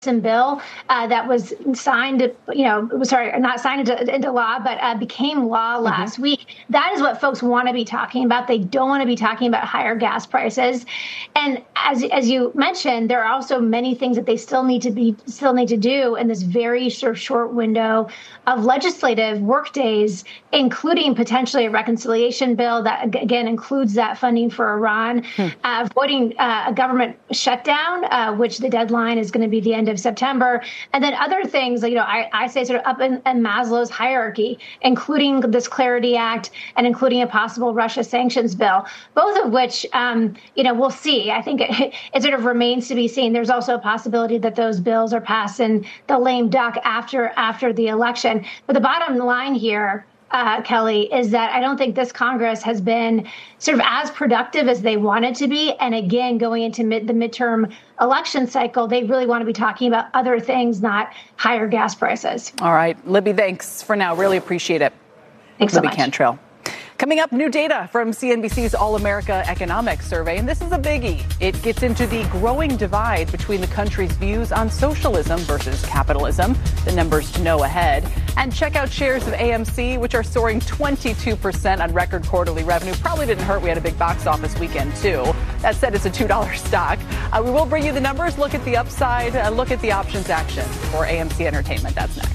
bill that was signed, not signed into law, but became law last week. That is what folks want to be talking about. They don't want to be talking about higher gas prices. And as you mentioned, there are also many things that they still need to do in this very sort of short window of legislative work days, including potentially a reconciliation bill that again includes that funding for Iran, avoiding a government shutdown, which the deadline is going to be the end of September, and then other things, I say sort of up in Maslow's hierarchy, including this Clarity Act and including a possible Russia sanctions bill, both of which, we'll see. I think it sort of remains to be seen. There's also a possibility that those bills are passed in the lame duck after the election. But the bottom line here, Kelly, is that I don't think this Congress has been sort of as productive as they wanted to be. And again, going into the midterm election cycle, they really want to be talking about other things, not higher gas prices. All right. Libby, thanks for now. Really appreciate it. Thanks so Libby much. Cantrell. Coming up, new data from CNBC's All-America Economics Survey, and this is a biggie. It gets into the growing divide between the country's views on socialism versus capitalism. The numbers to know ahead. And check out shares of AMC, which are soaring 22% on record quarterly revenue. Probably didn't hurt. We had a big box office weekend, too. That said, it's a $2 stock. We will bring you the numbers, look at the upside, look at the options action for AMC Entertainment. That's next.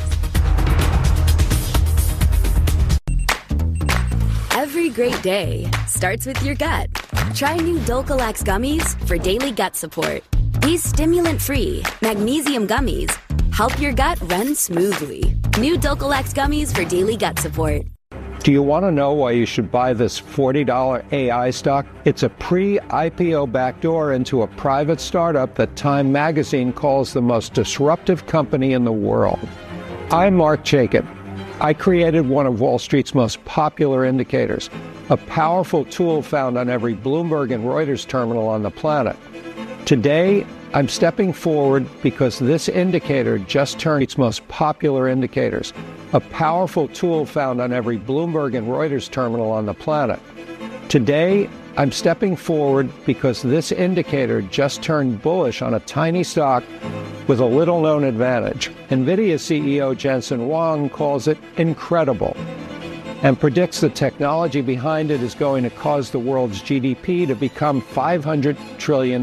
Every great day starts with your gut. Try new Dulcolax gummies for daily gut support. These stimulant-free magnesium gummies help your gut run smoothly. New Dulcolax gummies for daily gut support. Do you want to know why you should buy this $40 AI stock? It's a pre-IPO backdoor into a private startup that Time Magazine calls the most disruptive company in the world. I'm Mark Chaikin. I created one of Wall Street's most popular indicators, a powerful tool found on every Bloomberg and Reuters terminal on the planet. Today, I'm stepping forward because this indicator just turned its most popular indicators, a powerful tool found on every Bloomberg and Reuters terminal on the planet. Today, I'm stepping forward because this indicator just turned bullish on a tiny stock with a little-known advantage. NVIDIA CEO Jensen Huang calls it incredible and predicts the technology behind it is going to cause the world's GDP to become $500 trillion.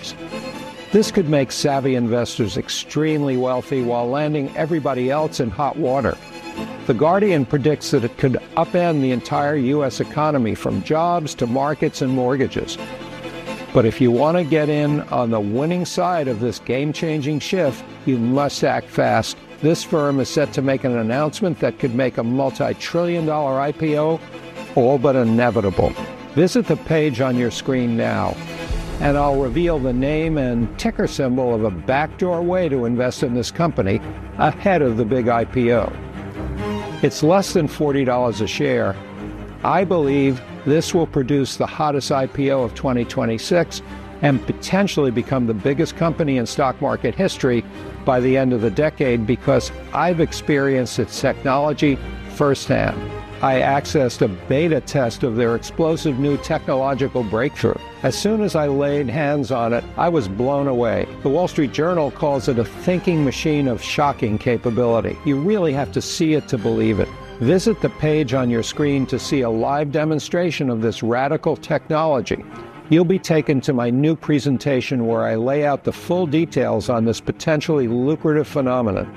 This could make savvy investors extremely wealthy while landing everybody else in hot water. The Guardian predicts that it could upend the entire U.S. economy from jobs to markets and mortgages. But if you want to get in on the winning side of this game-changing shift, you must act fast. This firm is set to make an announcement that could make a multi-trillion-dollar IPO all but inevitable. Visit the page on your screen now, and I'll reveal the name and ticker symbol of a backdoor way to invest in this company ahead of the big IPO. It's less than $40 a share. I believe this will produce the hottest IPO of 2026 and potentially become the biggest company in stock market history by the end of the decade because I've experienced its technology firsthand. I accessed a beta test of their explosive new technological breakthrough. As soon as I laid hands on it, I was blown away. The Wall Street Journal calls it a thinking machine of shocking capability. You really have to see it to believe it. Visit the page on your screen to see a live demonstration of this radical technology. You'll be taken to my new presentation where I lay out the full details on this potentially lucrative phenomenon.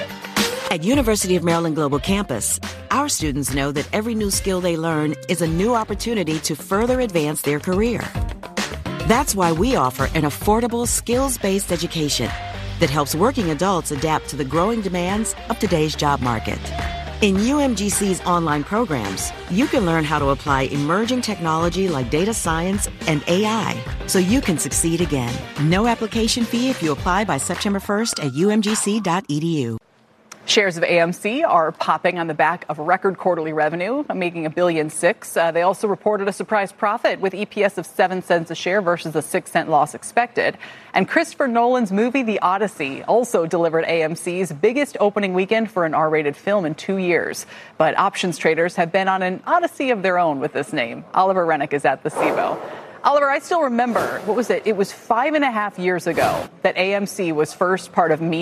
At University of Maryland Global Campus, our students know that every new skill they learn is a new opportunity to further advance their career. That's why we offer an affordable, skills-based education that helps working adults adapt to the growing demands of today's job market. In UMGC's online programs, you can learn how to apply emerging technology like data science and AI so you can succeed again. No application fee if you apply by September 1st at umgc.edu. Shares of AMC are popping on the back of record quarterly revenue, making $1.6 billion. They also reported a surprise profit with EPS of 7 cents a share versus a 6-cent loss expected. And Christopher Nolan's movie, The Odyssey, also delivered AMC's biggest opening weekend for an R-rated film in 2 years. But options traders have been on an odyssey of their own with this name. Oliver Rennick is at the CBOE. Oliver, I still remember, what was it? It was 5.5 years ago that AMC was first part of